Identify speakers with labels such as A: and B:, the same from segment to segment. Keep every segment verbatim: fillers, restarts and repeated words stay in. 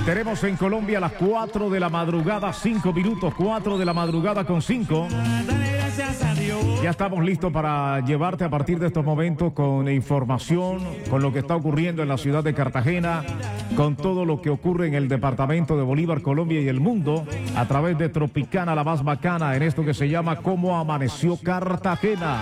A: Tenemos en Colombia las cuatro de la madrugada, cinco minutos, cuatro de la madrugada con cinco. Ya estamos listos para llevarte a partir de estos momentos con información, con lo que está ocurriendo en la ciudad de Cartagena, con todo lo que ocurre en el departamento de Bolívar, Colombia y el mundo, a través de Tropicana, la más bacana, en esto que se llama ¿Cómo amaneció Cartagena?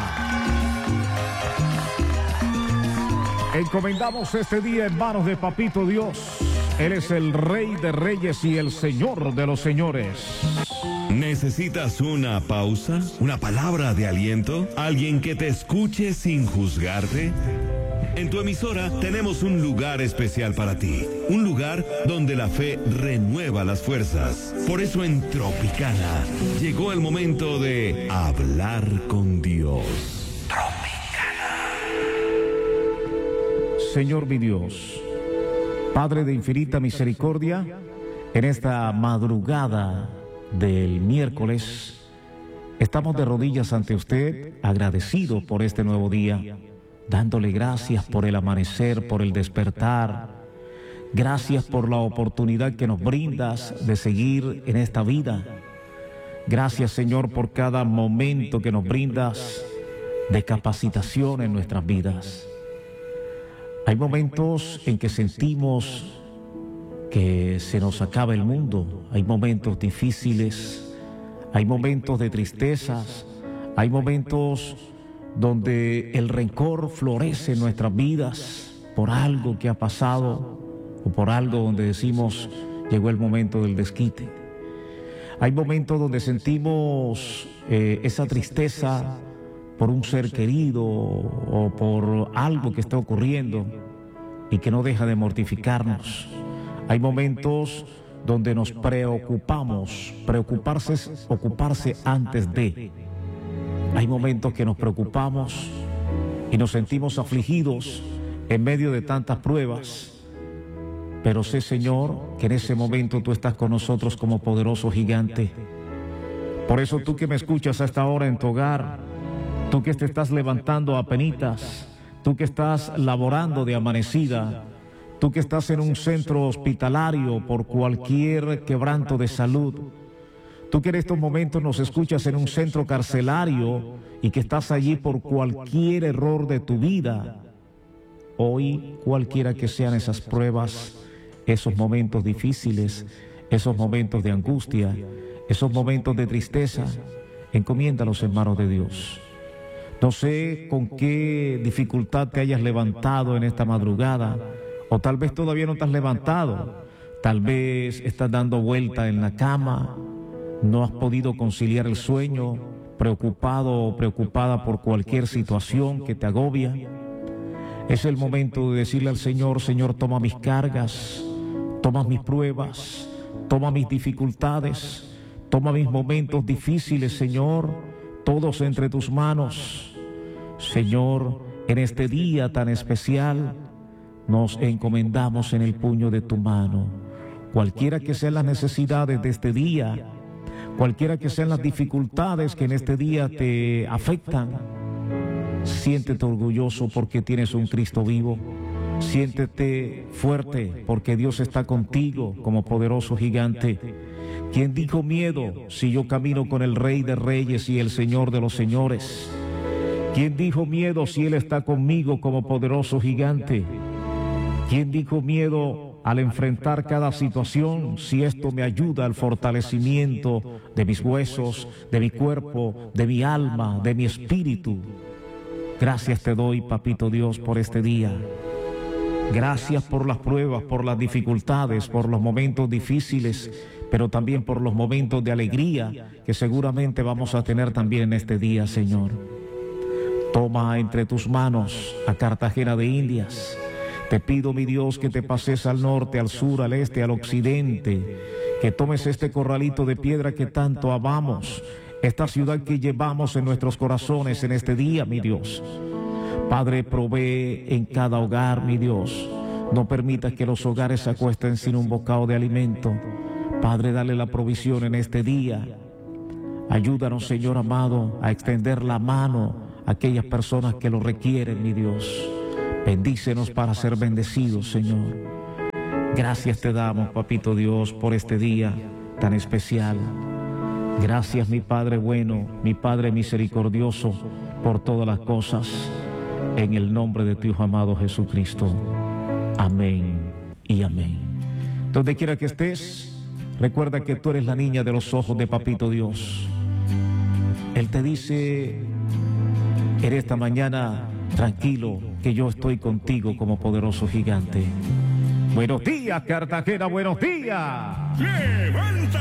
A: Encomendamos este día en manos de Papito Dios. Él es el Rey de Reyes y el Señor de los Señores.
B: ¿Necesitas una pausa? ¿Una palabra de aliento? ¿Alguien que te escuche sin juzgarte? En tu emisora tenemos un lugar especial para ti. Un lugar donde la fe renueva las fuerzas. Por eso en Tropicana llegó el momento de hablar con Dios. Tropicana.
A: Señor mi Dios, Padre de infinita misericordia, en esta madrugada del miércoles, estamos de rodillas ante usted, agradecidos por este nuevo día, dándole gracias por el amanecer, por el despertar. Gracias por la oportunidad que nos brindas de seguir en esta vida. Gracias, Señor, por cada momento que nos brindas de capacitación en nuestras vidas. Hay momentos en que sentimos que se nos acaba el mundo. Hay momentos difíciles, hay momentos de tristezas, hay momentos donde el rencor florece en nuestras vidas por algo que ha pasado o por algo donde decimos llegó el momento del desquite. Hay momentos donde sentimos eh, esa tristeza por un ser querido o por algo que está ocurriendo y que no deja de mortificarnos. Hay momentos donde nos preocupamos, preocuparse es ocuparse antes de. Hay momentos que nos preocupamos y nos sentimos afligidos en medio de tantas pruebas. Pero sé, Señor, que en ese momento tú estás con nosotros como poderoso gigante. Por eso tú que me escuchas a esta hora en tu hogar, tú que te estás levantando a penitas, tú que estás laborando de amanecida, tú que estás en un centro hospitalario por cualquier quebranto de salud, tú que en estos momentos nos escuchas en un centro carcelario y que estás allí por cualquier error de tu vida, hoy, cualquiera que sean esas pruebas, esos momentos difíciles, esos momentos de angustia, esos momentos de tristeza, encomiéndalos en manos de Dios. No sé con qué dificultad te hayas levantado en esta madrugada, o tal vez todavía no te has levantado, tal vez estás dando vuelta en la cama, no has podido conciliar el sueño, preocupado o preocupada por cualquier situación que te agobia. Es el momento de decirle al Señor: Señor, toma mis cargas, toma mis pruebas, toma mis dificultades, toma mis momentos difíciles, Señor, todos entre tus manos. Señor, en este día tan especial, nos encomendamos en el puño de tu mano. Cualquiera que sean las necesidades de este día, cualquiera que sean las dificultades que en este día te afectan, siéntete orgulloso porque tienes un Cristo vivo. Siéntete fuerte porque Dios está contigo como poderoso gigante. ¿Quién dijo miedo si yo camino con el Rey de Reyes y el Señor de los Señores? ¿Quién dijo miedo si Él está conmigo como poderoso gigante? ¿Quién dijo miedo al enfrentar cada situación si esto me ayuda al fortalecimiento de mis huesos, de mi cuerpo, de mi alma, de mi espíritu? Gracias te doy, Papito Dios, por este día. Gracias por las pruebas, por las dificultades, por los momentos difíciles, pero también por los momentos de alegría que seguramente vamos a tener también en este día, Señor. Toma entre tus manos a Cartagena de Indias. Te pido, mi Dios, que te pases al norte, al sur, al este, al occidente, que tomes este corralito de piedra que tanto amamos, esta ciudad que llevamos en nuestros corazones en este día, mi Dios. Padre, provee en cada hogar, mi Dios. No permitas que los hogares se acuesten sin un bocado de alimento. Padre, dale la provisión en este día. Ayúdanos, Señor amado, a extender la mano a aquellas personas que lo requieren, mi Dios. Bendícenos para ser bendecidos, Señor. Gracias te damos, papito Dios, por este día tan especial. Gracias, mi Padre bueno, mi Padre misericordioso, por todas las cosas. En el nombre de tu Hijo amado Jesucristo. Amén y amén. Donde quiera que estés, recuerda que tú eres la niña de los ojos de papito Dios. Él te dice en esta mañana, tranquilo, que yo estoy contigo como poderoso gigante. Buenos días, Cartagena, buenos días.
B: ¡Levanta!